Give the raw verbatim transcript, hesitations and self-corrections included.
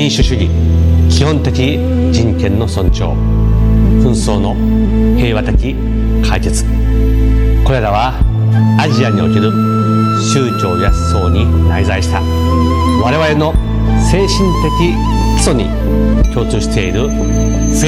主主義、基本的人権の尊重、紛争の平和的解決、これらはアジアにおける宗教や思想に内在した我々の精神的基礎に共通しているフェ